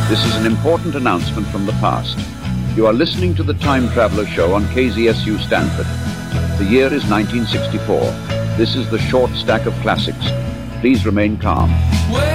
This is an important announcement from the past. You are listening to the Time Traveler Show on KZSU Stanford. The year is 1964. This is the short stack of classics. Please remain calm.